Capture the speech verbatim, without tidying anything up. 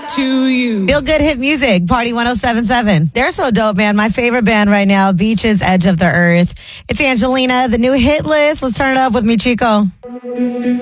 to you. Feel good hit music, Party one oh seven point seven. They're so dope, man. My favorite band right now, Beaches, Edge of the Earth. It's Angelina, the new hit list. Let's turn it up with me, Chico.